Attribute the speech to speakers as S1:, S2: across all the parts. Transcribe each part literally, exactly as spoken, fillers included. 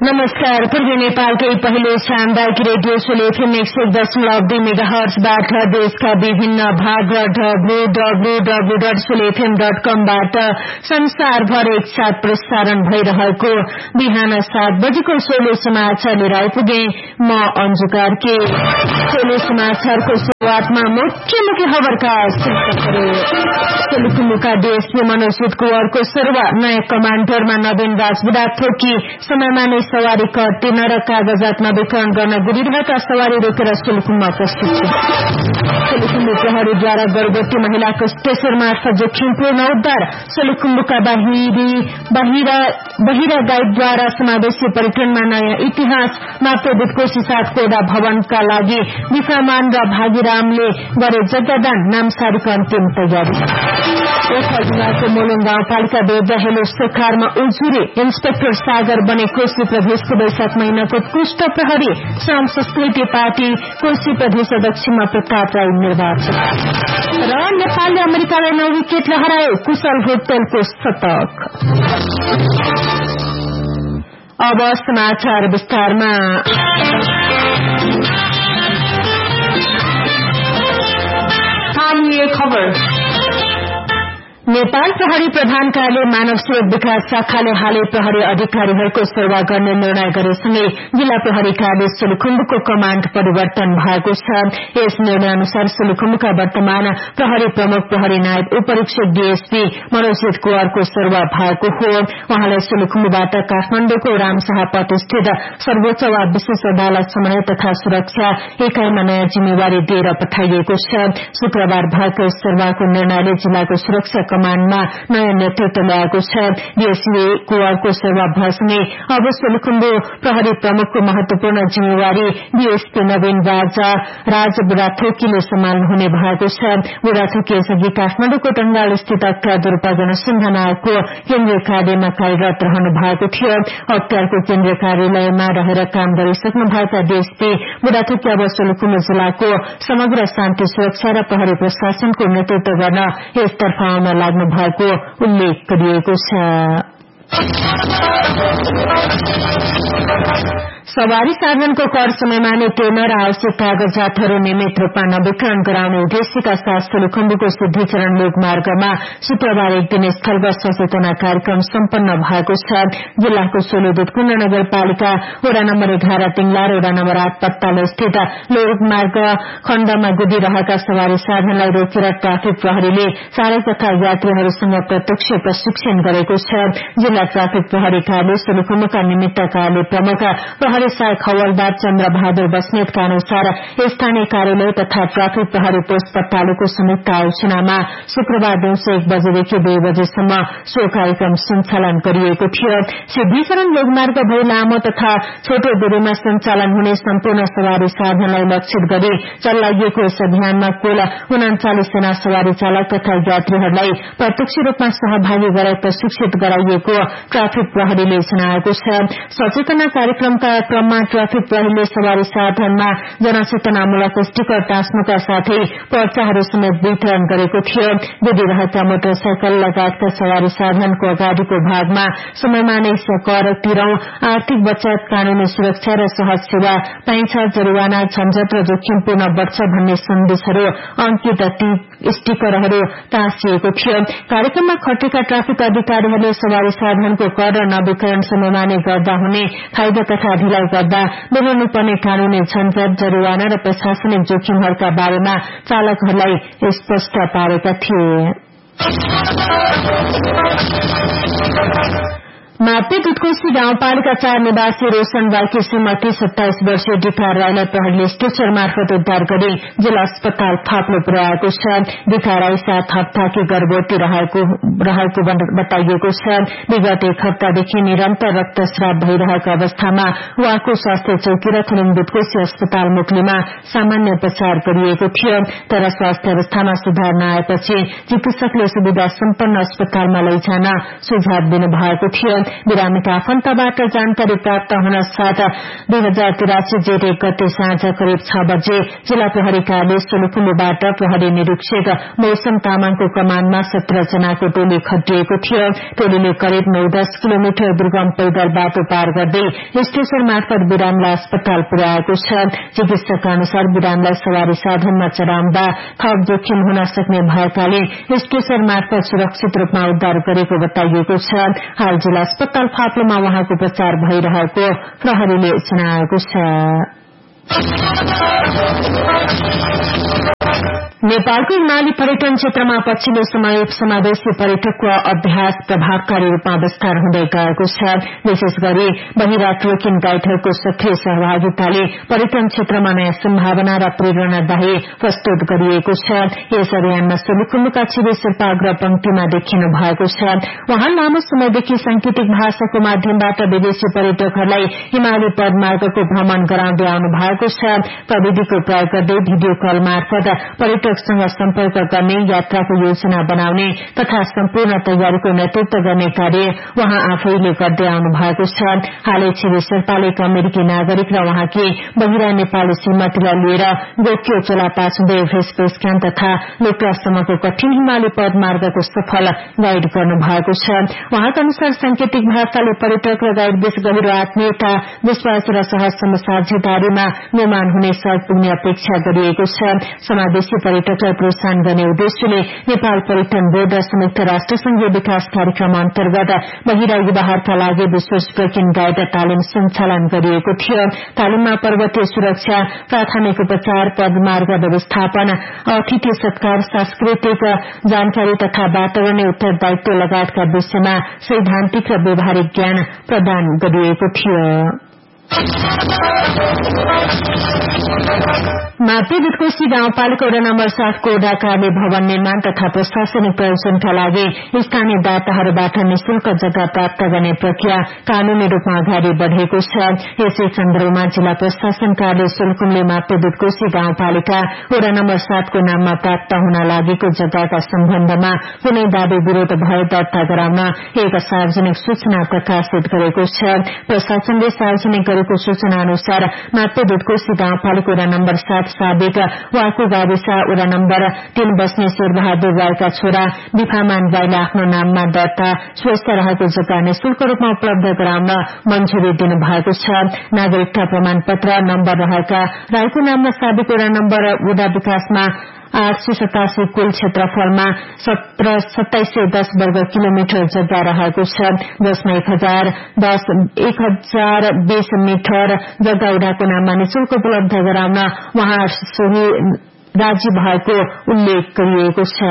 S1: नमस्कार। पूर्वी नेपालकै पहिलो सामुदायिक रेडियो सोलो एफएम एक सय दशमलव दुई मेगाहर्जबाट देशका विभिन्न भाग र W W W dot solo FM dot कमबाट संसारभर एकसाथ प्रसारण भइरहेको बिहान सात बजेको सोलो समाचार लिएर आइपुगे म अन्जु कार्के। सोलो समाचारको शुरूआतमा मुख्य मुख्य खबरका शीर्षकहरू। सोलुखुम्बुका डीएसपी मनोजित कुँवरको सर्व नयाँ कमाण्डरमा नवीन राजबुडा थोकी समयमा नै सवारी कर तिर्न र कागजात नवीकरण गर्न गुडिरहेका सवारी रोकेर सोलुखुम्बुमा उपस्थित छन्। सोलुखुम्बु प्रहरीद्वारा गर्भवती महिलाको स्टेशन मार्फत जोखिमपूर्ण उद्धार। सोलुखुम्बुका बाहिरा बहिरा गाइडद्वारा समावेशी पर्यटनमा नयाँ इतिहास। मात्र बुटकोशी साथ कोडा भवनका लागि विफामान र भागीरामले गरे जग्गादान। नामसारीको अन्तिम तयारी। जिल्लाको मोलुङ गाउँपालिका विरुद्ध हेलो सोखारमा उजुरी। इन्सपेक्टर सागर बने कोशी प्रदेशको वैशाख महिनाको उत्कृष्ट प्रहरी। श्रम संस्कृति पार्टी कोशी प्रदेश अध्यक्षमा प्रताप राई निर्वाचन। र नेपालले अमेरिकालाई नौ विकेटले हरायो। कुशल होटलको शतक। अब समाचार विस्तारमा। स्थानीय खबर। नेपाल प्रहरी प्रधान कार्यालय मानव स्रोत विकास शाखाले हालै प्रहरी अधिकारीहरूको सेवा गर्ने निर्णय गरेसँगै जिल्ला प्रहरी कार्यालय सोलुखुम्बुको कमाण्ड परिवर्तन भएको छ। यस निर्णय अनुसार सोलुखुम्बुका वर्तमान प्रहरी प्रमुख प्रहरी नायब उपरीक्षक डीएसपी मनोजित कुँवरको सेवा भएको हो। उहाँलाई सोलुखुम्बुबाट काठमाण्डुको रामशाह प्रतिष्ठित सर्वोच्च वा विशेष अदालत समन्वय तथा सुरक्षा एकाइमा नयाँ जिम्मेवारी दिएर पठाइएको छ। शुक्रबार भएको सेवाको निर्णयले जिल्लाको सुरक्षा कमाण्डमा नयाँ नेतृत्व ल्याएको छ। डीएसपी कुँवरको सेवा भएसँगै अब सोलुखुम्बु प्रहरी प्रमुखको महत्वपूर्ण जिम्मेवारी डीएसपी नवीन राजा राज बुढाथोकीले सम्हाल्नु हुने भएको छ। बुढाथोकी यसअघि काठमाण्डुको टंगाल स्थित अख्तियार दुर्पा जनसन्धान आयोगको केन्द्रीय कार्यालयमा कार्यरत रहनु भएको थियो। अख्तियारको केन्द्रीय कार्यालयमा रहेर काम गरिसक्नु भएका डीएसपी बुढाथोकी अब सोलुखुम्बु जिल्लाको समग्र शान्ति सुरक्षा र प्रहरी प्रशासनको नेतृत्व गर्न यसतर्फ आउन लाग्नु भएको उल्लेख गरिएको छ। सवारी साधनको कर समयमा नै तिर्न र आवश्यक कागजातहरू नियमित रूपमा नवीकरण गराउने उद्देश्यका साथ सोलुखुम्बुको सिद्धिचरण लोकमार्गमा शुक्रबार एक दिन स्थलगत सचेतना कार्यक्रम सम्पन्न भएको छ। जिल्लाको सोलु दुधकुण्ड नगरपालिका वडा नम्बर एघार तिङला र वडा नम्बर आठ पत्ताल स्थित लोकमार्ग खण्डमा गुडिरहेका सवारी साधनलाई रोकेर ट्राफिक प्रहरीले चालक तथा यात्रीहरूसँग प्रत्यक्ष प्रशिक्षण गरेको छ। जिल्ला ट्राफिक प्रहरी कार्यालय सोलुखुम्बुका निमित्त कार्यालय प्रमुख प्रहरी सहायक हवलदार चन्द्र बहादुर बस्नेतका अनुसार स्थानीय कार्यालय तथा ट्राफिक प्रहरी पोस्ट पत्तालोको संयुक्त आयोजनामा शुक्रबार दिउँसो एक बजेदेखि दुई बजेसम्म सो कार्यक्रम सञ्चालन गरिएको थियो। सिद्धिचरण लोकमार्ग भई लामो तथा छोटो दूरीमा सञ्चालन हुने सम्पूर्ण सवारी साधनलाई लक्षित गरी चलाइएको यस अभियानमा कुल उनाचालिस जना सवारी चालक तथा यात्रीहरूलाई प्रत्यक्ष रूपमा सहभागी गराई प्रशिक्षित गराइएको ट्राफिक प्रहरीले जनाएको छ। सचेतना कार्यक्रमका क्रममा ट्राफिक प्रहरीले सवारी साधनमा जनचेतनामूलक स्टिकर टाँच्नुका साथै पर्चाहरू समेत वितरण गरेको थियो। गुडिरहेका मोटरसाइकल लगायतका सवारी साधनको अगाडिको भागमा समयमा नै कर तिरौं, आर्थिक बचत, कानूनी सुरक्षा र सहज सेवा पाइन्छ, जरिवाना, झन्झट र जोखिमपूर्ण बढ्छ भन्ने सन्देशहरू अंकित स्टिकरहरू टाँसिएको थियो। कार्यक्रममा खटेका ट्राफिक अधिकारीहरूले सवारी साधनको कर र नवीकरण समयमा नै गर्दा हुने फाइदा तथा ढिलाइ गर्दा बेहोर्नुपर्ने कानूनी झन्झट, जरिवाना र प्रशासनिक जोखिमहरूका बारेमा चालकहरूलाई स्पष्ट पारेका थिए। मापे दुधकोशी गाउँपालिका चार निवासी रोशन राईकी श्रीमती सत्ताइस वर्षीय डिकार राईलाई प्रहरीले स्ट्रेचर मार्फत उद्धार गरी जिल्ला अस्पताल थप्लो पुर्याएको छ। डिकार राई सात हप्ताकी गर्भवती रहेको बताइएको छ। विगत एक हप्तादेखि निरन्तर रक्तस्राव भइरहेको अवस्थामा उहाँको स्वास्थ्य चौकी र थुलुङ दुधकोशी अस्पताल मुक्लीमा सामान्य उपचार गरिएको थियो। तर स्वास्थ्य अवस्थामा सुधार नआएपछि चिकित्सकले सुविधा सम्पन्न अस्पतालमा लैजान सुझाव दिनुभएको थियो। बिरामीका आफन्तबाट जानकारी प्राप्त हुन साथ दुई हजार तिरासी जेठ एक गते साँझ करिब छ बजे जिल्ला प्रहरी कार्यालय सोलुखुम्बुबाट प्रहरी निरीक्षक मौसम तामाङको कमानमा सत्र जनाको टोली खटिएको थियो। टोलीले करिब नौ दस किलोमिटर दुर्गम पैदल बाटो पार गर्दै स्टेशन मार्फत बिरामीलाई अस्पताल पुर्याएको छ। चिकित्सकका अनुसार बिरामीलाई सवारी साधनमा चढाउँदा थप जोखिम हुन सक्ने भएकाले स्टेशन मार्फत सुरक्षित रूपमा उद्धार गरेको बताइएको छ। हाल जिल्ला अस्पताल फाप्लोमा उहाँको उपचार भइरहेको प्रहरीले जनाएको छ। नेपालको हिमाली पर्यटन क्षेत्रमा पछिल्लो समय समावेशी पर्यटकको अभ्यास प्रभावकारी रूपमा विस्तार हुँदै गएको छ। विशेष गरी बहिरा ट्रेकिङ गाइडहरूको सक्रिय सहभागिताले पर्यटन क्षेत्रमा नयाँ सम्भावना र प्रेरणादायी प्रस्तुत गरिएको छ। यस अभियानमा सोलुखुम्बुका छिबे शेर्पा अग्र पंक्तिमा देखिनु भएको छ। उहाँ लामो समयदेखि सांकेतिक भाषाको माध्यमबाट विदेशी पर्यटकहरूलाई हिमाली पदमार्गको भ्रमण गराउँदै आउनु भएको छ। प्रविधिको प्रयोग गर्दै भिडियो कल मार्फत पर्यटक सँग सम्पर्क गर्ने, यात्राको योजना बनाउने तथा सम्पूर्ण तयारीको नेतृत्व गर्ने कार्य उहाँ आफैले गर्दै आउनु भएको छ। हालै छिबे शेर्पाले एक अमेरिकी नागरिक र उहाँकी बहिरा नेपाली श्रीमतीलाई लिएर गोक्यो चोलापास हुँदै एभरेस्ट बेस क्याम्प तथा लोक्रासम्मको कठिन हिमाली पदमार्गको सफल गाइड गर्नु भएको छ। उहाँका अनुसार सांकेतिक भाषाले पर्यटक र गाइड बीच गहिरो आत्मीयता, विश्वास र सहजसम्म साझेदारीमा निर्माण हुने सहज पुग्ने अपेक्षा गरिएको छ। समावेशी पर्यटकलाई प्रोत्साहन गर्ने उद्देश्यले नेपाल पर्यटन बोर्ड र संयुक्त राष्ट्र संघीय विकास कार्यक्रम अन्तर्गत बहिरा युवाहरूका लागि विशेष ट्रेकिङ गाइड तालिम सञ्चालन गरिएको थियो। तालिममा पर्वतीय सुरक्षा, प्राथमिक उपचार, पदमार्ग व्यवस्थापन, अतिथि सत्कार, सांस्कृतिक जानकारी तथा वातावरणीय उत्तरदायित्व लगायतका विषयमा सैद्धान्तिक र व्यावहारिक ज्ञान प्रदान गरिएको थियो। मापी बुटकोशी गाउँपालिका वडा नम्बर सातको वडा कार्य भवन निर्माण तथा प्रशासनिक प्रयोजनका लागि स्थानीय दाताहरूबाट निशुल्क जग्गा प्राप्त गर्ने प्रक्रिया कानूनी रूपमा अगाडि बढ़ेको छ। यसै सन्दर्भमा जिल्ला प्रशासन कार्यालय सोलुखुम्बुले मापी बुटकोशी गाउँपालिका वडा नम्बर सातको नाममा प्राप्त हुन लागेको जग्गाका सम्बन्धमा कुनै दावी विरोध भए दर्ता गराउन एक सार्वजनिक सूचना प्रकाशित गरेको छ। प्रशासनले सार्वजनिक गरेको सूचना अनुसार मापी बुटकोशी गाउँपालिका वडा नम्बर सात साबिक वाकु गाविसा वडा नम्बर तीन बस्ने शेरबहादुर राईका छोरा विफामान राईले आफ्नो नाममा दर्ता स्वस्थ रहेको जग्गा निशुल्क रूपमा उपलब्ध गराउन मञ्जुरी दिनुभएको छ। नागरिकता प्रमाण पत्र नम्बर रहेका राईको नाममा साबिक वडा नम्बर वडा विकासमा आठ सय सतासी कुल क्षेत्रफलमा सत्र सत्ताइस सय दस वर्ग किलोमिटर जग्गा रहेको छ, जसमा एक हजार दस एक हजार बीस मिटर जग्गा वडाको नाममा निशुल्क उपलब्ध गराउन उहाँ सोही राजी भएको उल्लेख गरिएको छ।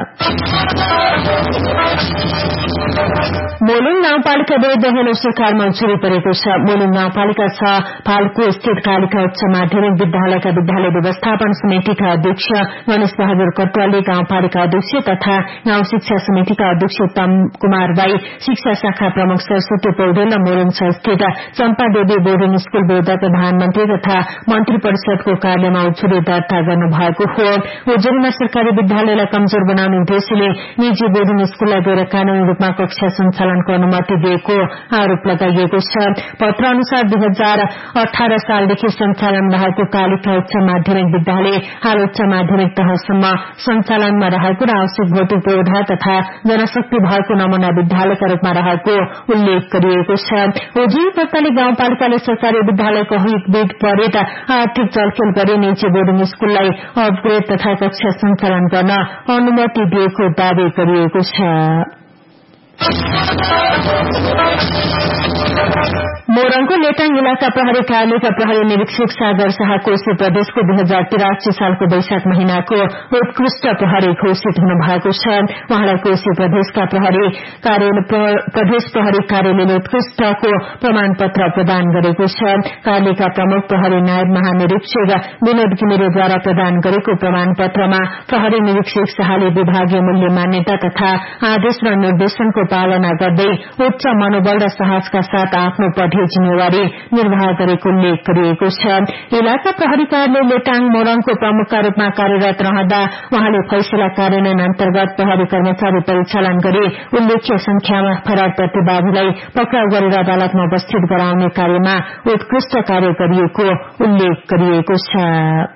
S1: मोलुङ गाउँपालिका विरूद्ध हेलो सरकारमा उछुरी परेको छ। मोलुङ गाउँपालिका छ फाल्कु स्थित कालिका उच्च माध्यमिक विद्यालयका विद्यालय व्यवस्थापन समितिका अध्यक्ष गणेश बहादुर कटुवालले गाउँपालिका अध्यक्ष तथा गाउँ शिक्षा समितिका अध्यक्ष तम कुमार राई, शिक्षा शाखा प्रमुख सरस्वती पौडेल र मोलुङ स्थित चम्पा देवी बोर्डिङ स्कूल विरूद्ध प्रधानमन्त्री तथा मन्त्री परिषदको कार्यमा उछुरी दर्ता गर्नुभएको हो। उजुरीमा सरकारी विद्यालयलाई कमजोर बनाउने उद्देश्यले निजी बोर्डिङ स्कूललाई गैर कानूनी रूपमा कक्षा सञ्चालनको अनुमति दिएको आरोप लगाइएको छ। पत्र अनुसार दुई हजार अठारह सालदेखि सञ्चालन रहेको कालिका उच्च माध्यमिक विद्यालय हाल उच्च माध्यमिक तहसम्म सञ्चालनमा रहेको र आवश्यक भौतिक व्यवस्था तथा जनशक्ति भएको नमूना विद्यालयका रूपमा रहेको उल्लेख गरिएको छ। उजुरीकर्ताले गाउँपालिकाले सरकारी विद्यालयको विपरीत आर्थिक चलखेल गरी निजी बोर्डिङ स्कूललाई अपग्रेड तथा कक्षा सञ्चालन गर्न अनुमति दिएको दावी गरिएको छ। मोरङको लेटाङ इलाका प्रहरी कार्यालयका प्रहरी निरीक्षक सागर शाह कोशी प्रदेशको दुई हजार तिरासी सालको वैशाख महिनाको उत्कृष्ट प्रहरी घोषित हुनु भएको छ। उहाँलाई कोशी प्रदेशका प्रहरी प्रदेश प्रहरी कार्यालयले उत्कृष्टको प्रमाण पत्र प्रदान गरेको छ। कार्यालयका प्रमुख प्रहरी नायब महानिरीक्षक विनोद घिमिरेद्वारा प्रदान गरेको प्रमाण पत्रमा प्रहरी निरीक्षक शाहले विभागीय मूल्य मान्यता तथा आदेश र निर्देशनको पालना गर्दै उच्च मनोबल र साहसका साथ आफ्नो पढ्यो जिम्मेवारी निर्वाह गरेको उल्लेख गरिएको छ। इलाका प्रहरी कार्यालय लेटाङ मोरङको प्रमुखका रूपमा कार्यरत रहँदा उहाँले फैसला कार्यान्वयन अन्तर्गत प्रहरी कर्मचारी परिचालन गरी उल्लेख्य संख्यामा फरार प्रतिवादीलाई पक्राउ गरेर अदालतमा उपस्थित गराउने कार्यमा उत्कृष्ट कार्य गरिएको उल्लेख गरिएको छ।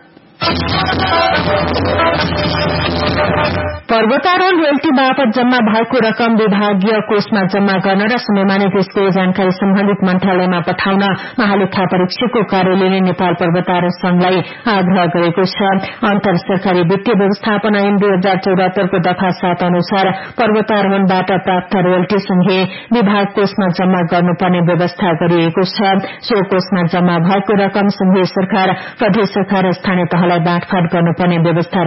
S1: पर्वतारोहण रोयल्टी बापत जम्मा भएको रकम विभागीय कोषमा जम्मा गर्न र समयमा नै त्यसको जानकारी सम्बन्धित मन्त्रालयमा पठाउन महालेखा परीक्षकको कार्यालयले नेपाल पर्वतारोहण संघलाई आग्रह गरेको छ। अन्तर सरकारी वित्तीय व्यवस्थापन ऐन दुई हजार चौरात्तरको दफा सात अनुसार पर्वतारोहणबाट प्राप्त रोयल्टी संघीय विभाग कोषमा जम्मा गर्नुपर्ने व्यवस्था गरिएको छ। सो कोषमा जम्मा भएको रकम संघीय सरकार, प्रदेश सरकार र स्थानीय तहलाई बाँडफाँड गर्नुपर्ने व्यवस्था